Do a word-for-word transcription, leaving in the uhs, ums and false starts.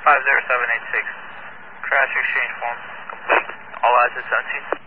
five zero seven eight six. Crash exchange form complete. All eyes at seventeen.